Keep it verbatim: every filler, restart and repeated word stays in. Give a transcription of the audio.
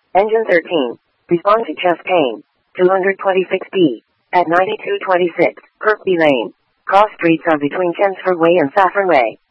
Engine thirteen. Respond to chest pain. two twenty-six B. At ninety-two twenty-six, Kirkby Lane. Cross streets are between Chelmsford Way and Saffron Way.